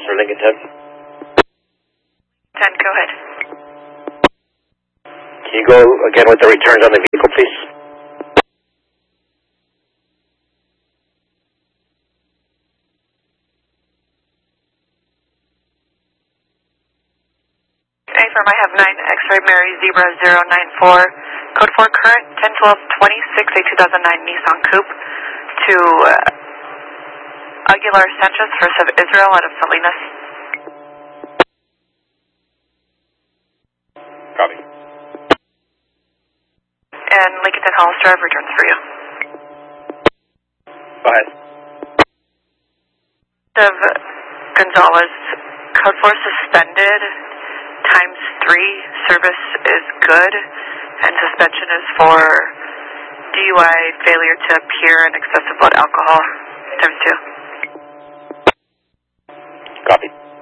Officer Lincoln 10. 10, go ahead. Can you go again with the returns on the vehicle, please? Affirm, I have 9 X-ray Mary Zebra 094, code 4 current 10-12-26, a 2009 Nissan Coupe to Aguilar Sanchez, First of Israel, out of Salinas. Copy. And Lincoln 10 Hollis Drive returns for you. Go ahead. Of Gonzalez, code 4 suspended, times 3, service is good, and suspension is for DUI, failure to appear, and excessive blood alcohol, times 2. Copy.